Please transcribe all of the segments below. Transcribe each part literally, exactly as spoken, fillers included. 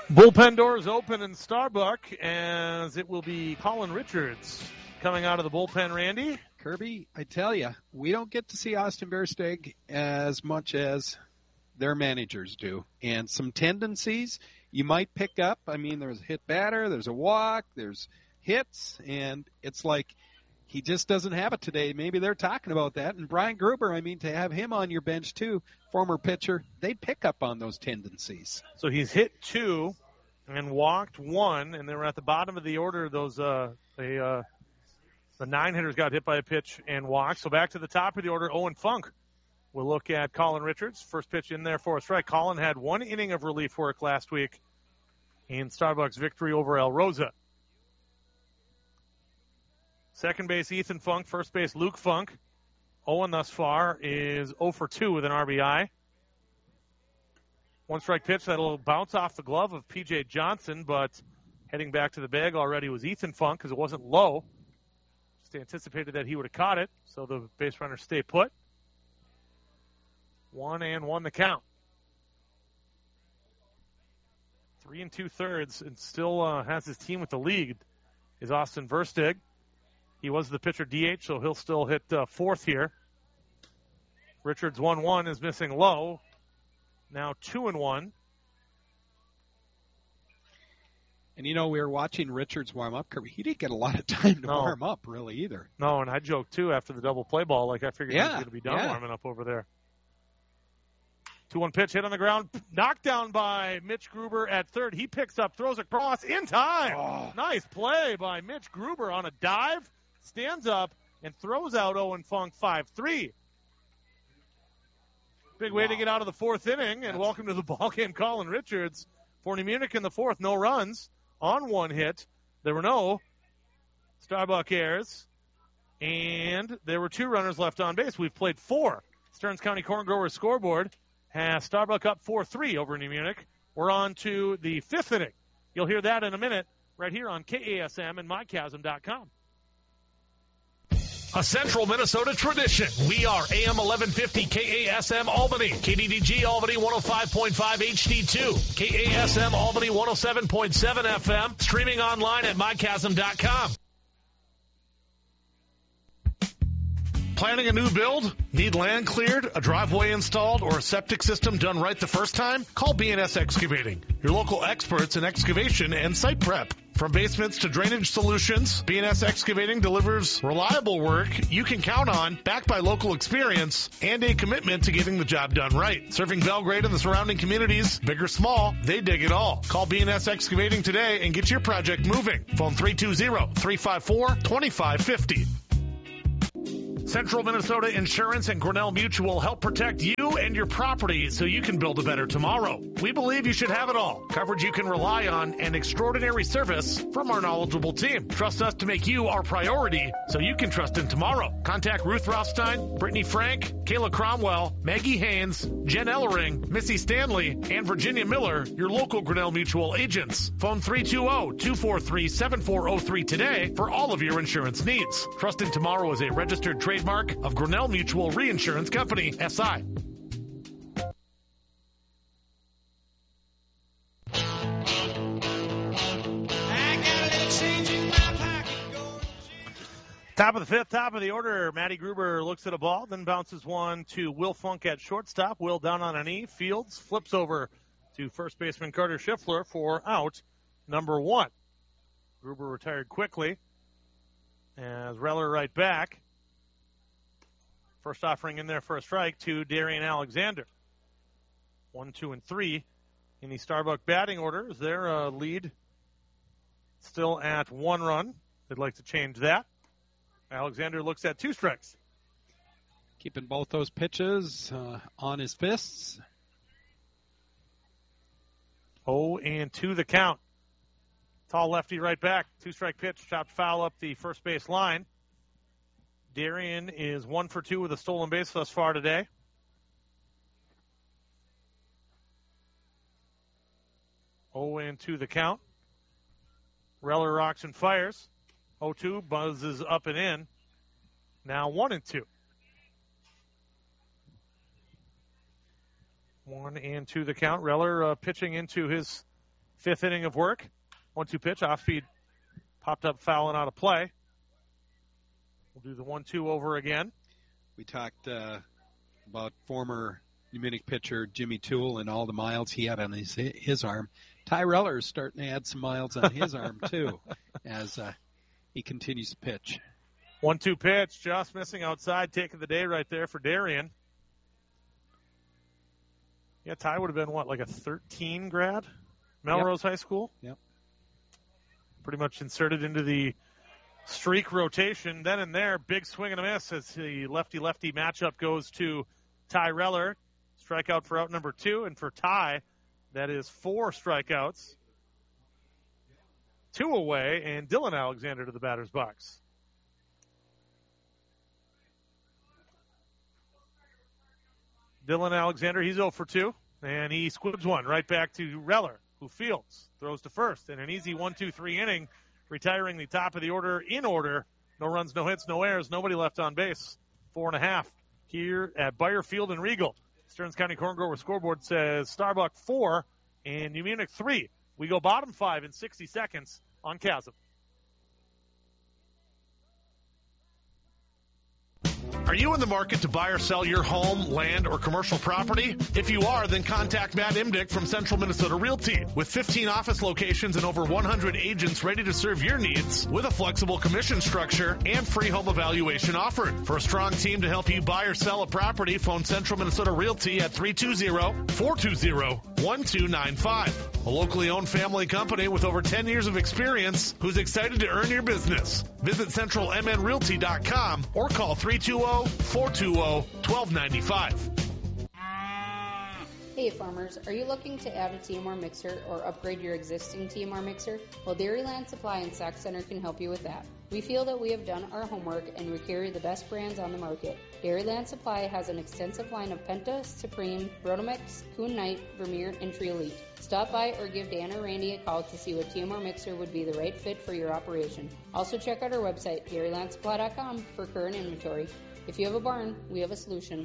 Bullpen doors open in Starbuck as it will be Colin Richards coming out of the bullpen. Randy? Kirby, I tell you, we don't get to see Austin Versteeg as much as their managers do. And some tendencies you might pick up. I mean, there's a hit batter, there's a walk, there's hits, and it's like he just doesn't have it today. Maybe they're talking about that. And Brian Gruber, I mean, to have him on your bench too, former pitcher, they'd pick up on those tendencies. So he's hit two and walked one, and they were at the bottom of the order. Those uh, they, uh, the nine hitters got hit by a pitch and walked. So back to the top of the order, Owen Funk. We'll look at Colin Richards. First pitch in there for a strike. Colin had one inning of relief work last week in Starbucks' victory over El Rosa. Second base, Ethan Funk. First base, Luke Funk. Owen thus far is oh for two with an R B I. One strike pitch that'll bounce off the glove of P J Johnson, but heading back to the bag already was Ethan Funk because it wasn't low. Just anticipated that he would have caught it, so the base runners stay put. One and one the count. Three and two thirds, and still uh, has his team with the lead is Austin Versteeg. He was the pitcher D H, so he'll still hit uh, fourth here. Richards one one is missing low. Now two and one. And, you know, we were watching Richards warm up. He didn't get a lot of time to no. warm up, really, either. No, and I joked, too, after the double play ball. Like, I figured yeah, he was going to be done yeah. warming up over there. two one pitch, hit on the ground. Knocked down by Mitch Gruber at third. He picks up, throws across in time. Oh. Nice play by Mitch Gruber on a dive. Stands up and throws out Owen Funk five three. Big way wow. to get out of the fourth inning, and That's... welcome to the ballgame, Colin Richards. For New Munich in the fourth, no runs on one hit. There were no Starbuck errors, and there were two runners left on base. We've played four. Stearns County Corn Growers scoreboard has Starbuck up four three over New Munich. We're on to the fifth inning. You'll hear that in a minute right here on K A S M and my chasm dot com. A Central Minnesota tradition. We are A M eleven fifty K A S M Albany, K D D G Albany one oh five point five H D two, K A S M Albany one oh seven point seven F M, streaming online at my chasm dot com. Planning a new build? Need land cleared, a driveway installed, or a septic system done right the first time? Call B and S Excavating, your local experts in excavation and site prep. From basements to drainage solutions, B and S Excavating delivers reliable work you can count on, backed by local experience, and a commitment to getting the job done right. Serving Belgrade and the surrounding communities, big or small, they dig it all. Call B and S Excavating today and get your project moving. Phone three two zero, three five four, two five five zero. Central Minnesota Insurance and Grinnell Mutual help protect you and your property so you can build a better tomorrow. We believe you should have it all. Coverage you can rely on and extraordinary service from our knowledgeable team. Trust us to make you our priority so you can trust in tomorrow. Contact Ruth Rothstein, Brittany Frank, Kayla Cromwell, Maggie Haynes, Jen Ellering, Missy Stanley, and Virginia Miller, your local Grinnell Mutual agents. Phone three two zero, two four three, seven four zero three today for all of your insurance needs. Trust in Tomorrow is a registered trademark of Grinnell Mutual Reinsurance Company, S I. Top of the fifth, top of the order. Matty Gruber looks at a ball, then bounces one to Will Funk at shortstop. Will down on a knee. Fields flips over to first baseman Carter Schiffler for out number one. Gruber retired quickly as Reller right back. First offering in there for a strike to Darian Alexander. One, two, and three in the Starbuck batting order. Is their uh, lead still at one run? They'd like to change that. Alexander looks at two strikes. Keeping both those pitches uh, on his fists. Oh, and two the count. Tall lefty right back. Two-strike pitch, chopped foul up the first base line. Darian is one for two with a stolen base thus far today. oh and two the count. Reller rocks and fires. oh two buzzes up and in. Now one and two. one and two the count. Reller uh, pitching into his Fifth inning of work. one two pitch, off speed, popped up foul and out of play. We'll do the one two over again. We talked uh, about former New Munich pitcher Jimmy Toole and all the miles he had on his his arm. Ty Reller is starting to add some miles on his arm, too, as uh, he continues to pitch. one two pitch, just missing outside, taking the day right there for Darien. Yeah, Ty would have been, what, like a thirteen grad? Melrose Yep. High School? Yep. Pretty much inserted into the streak rotation. Then and there, big swing and a miss as the lefty-lefty matchup goes to Ty Reller. Strikeout for out number two, and for Ty, that is four strikeouts. Two away, and Dylan Alexander to the batter's box. Dylan Alexander, he's oh for two, and he squibs one right back to Reller, who fields, throws to first, and an easy one two three inning, retiring the top of the order in order. No runs, no hits, no errors, nobody left on base. Four and a half here at Bayer Field in Regal. Stearns County Corn Grower scoreboard says Starbuck four and New Munich three. We go bottom five in sixty seconds on Chasm. Are you in the market to buy or sell your home, land, or commercial property? If you are, then contact Matt Imdick from Central Minnesota Realty. With fifteen office locations and over one hundred agents ready to serve your needs with a flexible commission structure and free home evaluation offered. For a strong team to help you buy or sell a property, phone Central Minnesota Realty at three two zero, four two zero, one two nine five. A locally owned family company with over ten years of experience who's excited to earn your business. Visit central m n realty dot com or call three two zero, four two zero, one two nine five. Hey farmers, are you looking to add a T M R mixer or upgrade your existing T M R mixer? Well, Dairyland Supply and Sac Center can help you with that. We feel that we have done our homework and we carry the best brands on the market. Dairyland Supply has an extensive line of Penta, Supreme, Rotomix, Kuhn Knight, Vermeer, and Tree Elite. Stop by or give Dan or Randy a call to see what T M R mixer would be the right fit for your operation. Also check out our website, dairyland supply dot com, for current inventory. If you have a barn, we have a solution.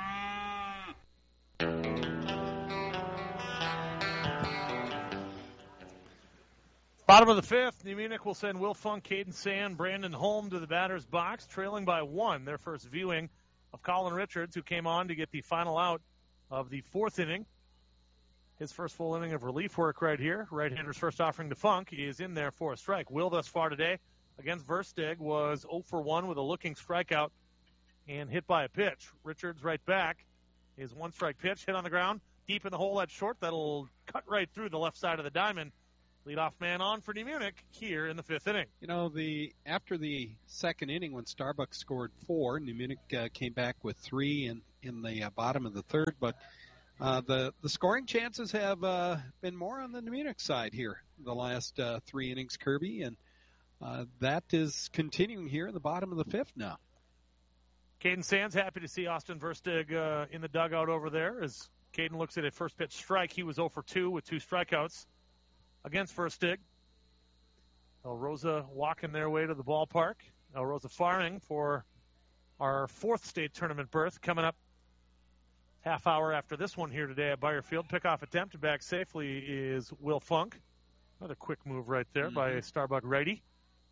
Bottom of the fifth, New Munich will send Will Funk, Caden Sand, Brandon Holm to the batter's box, trailing by one. Their first viewing of Colin Richards, who came on to get the final out of the fourth inning. His first full inning of relief work right here. Right-hander's first offering to Funk is in there for a strike. Will thus far today against Versteeg was oh for one with a looking strikeout and hit by a pitch. Richards right back. His one-strike pitch hit on the ground, deep in the hole at short. That'll cut right through the left side of the diamond. Leadoff man on for New Munich here in the fifth inning. You know, the after the second inning when Starbucks scored four, New Munich uh, came back with three in, in the uh, bottom of the third, but uh, the, the scoring chances have uh, been more on the New Munich side here the last uh, three innings, Kirby, and uh, that is continuing here in the bottom of the fifth now. Caden Sands happy to see Austin Versteeg uh, in the dugout over there as Caden looks at a first pitch strike. He was oh for two with two strikeouts against Versteeg. El Rosa walking their way to the ballpark. El Rosa farming for our fourth state tournament berth coming up half hour after this one here today at Bayer Field. Pickoff attempted back safely is Will Funk. Another quick move right there mm-hmm. by Starbuck righty.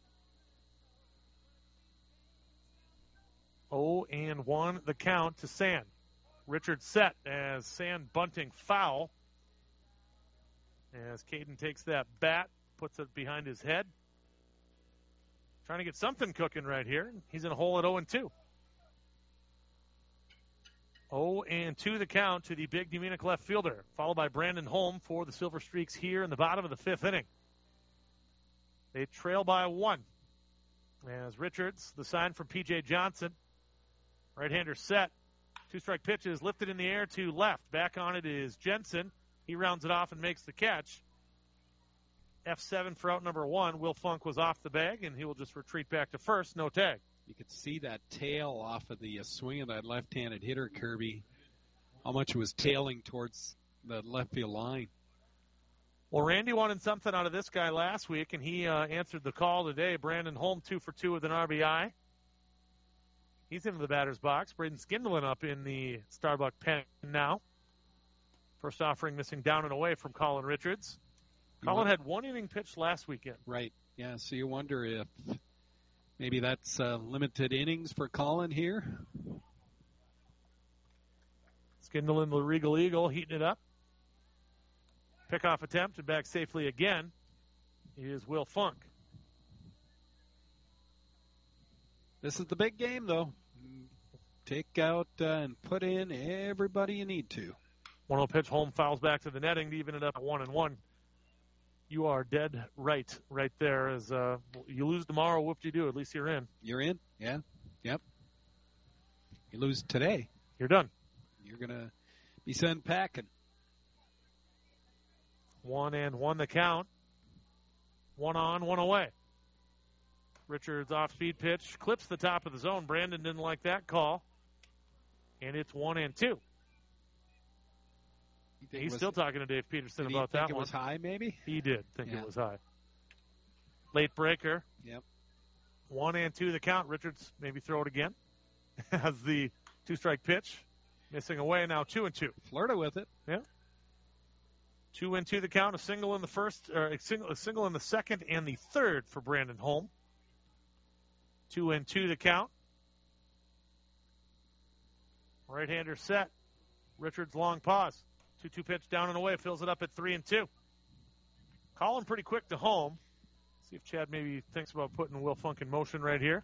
oh and one the count to Sand. Richard set as Sand bunting foul. As Caden takes that bat, puts it behind his head. Trying to get something cooking right here. He's in a hole at oh and two. oh and two the count to the big New Munich left fielder, followed by Brandon Holm for the Silver Streaks here in the bottom of the fifth inning. They trail by one. As Richards, the sign from P J Johnson. Right-hander set. Two-strike pitches lifted in the air to left. Back on it is Jensen. He rounds it off and makes the catch. F seven for out number one. Will Funk was off the bag, and he will just retreat back to first. No tag. You could see that tail off of the uh, swing of that left-handed hitter, Kirby, how much it was tailing towards the left field line. Well, Randy wanted something out of this guy last week, and he uh, answered the call today. Brandon Holm, two for two with an R B I. He's into the batter's box. Braden Skindlin up in the Starbuck pen now. First offering missing down and away from Colin Richards. Colin had one inning pitched last weekend. Right. Yeah, so you wonder if maybe that's uh, limited innings for Colin here. Skindling the Regal Eagle, heating it up. Pickoff attempt and back safely again is Will Funk. This is the big game, though. Take out uh, and put in everybody you need to. one oh pitch, home fouls back to the netting to even it up at one and one. You are dead right, right there. As uh, you lose tomorrow, what do you do? At least you're in. You're in, yeah, yep. You lose today, you're done. You're gonna be sent packing. One and one the count. One on, one away. Richards off-speed pitch clips the top of the zone. Brandon didn't like that call, and it's one and two. He's was, still talking to Dave Peterson did about he think that it one. Was high, maybe? He did think yeah. it was high. Late breaker. Yep. One and two the count. Richards maybe throw it again. Has the two-strike pitch. Missing away now, two and two. Flirta with it. Yeah. Two and two the count. A single in the first, or a single, a single in the second and the third for Brandon Holm. Two and two the count. Right-hander set. Richards long pause. two two pitch down and away. Fills it up at three and two. Colin pretty quick to home. See if Chad maybe thinks about putting Will Funk in motion right here.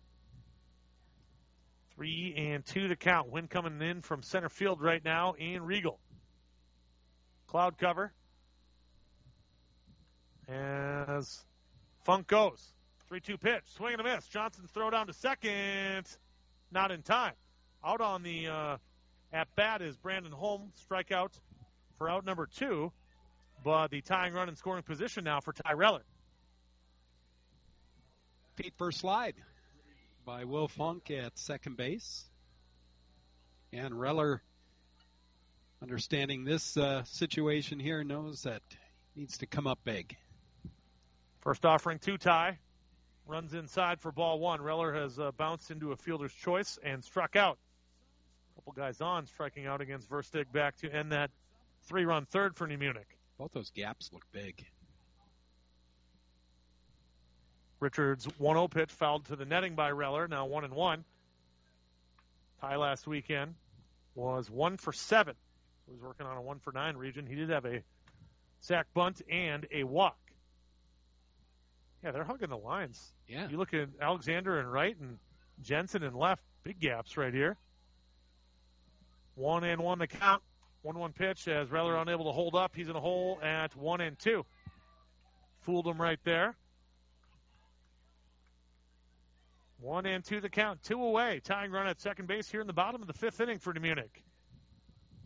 Three and two the count. Wind coming in from center field right now in Regal. Cloud cover. As Funk goes. three two pitch. Swing and a miss. Johnson's throw down to second. Not in time. Out on the uh, at-bat is Brandon Holm. Strikeout for out number two. But the tying run in scoring position now for Ty Reller. Pete first slide by Will Funk at second base. And Reller, understanding this uh, situation here, knows that he needs to come up big. First offering to Ty. Runs inside for ball one. Reller has uh, bounced into a fielder's choice and struck out. A couple guys on, striking out against Versteeg back to end that three-run third for New Munich. Both those gaps look big. Richards one oh pitch fouled to the netting by Reller, now one and one. Ty last weekend was one for seven. He was working on a one for nine region. He did have a sack bunt and a walk. Yeah, they're hugging the lines. Yeah. You look at Alexander and right and Jensen and left, big gaps right here. One and one the count. one one pitch as Reller unable to hold up. He's in a hole at one and two. Fooled him right there. One and two the count. Two away. Tying run at second base here in the bottom of the fifth inning for New Munich.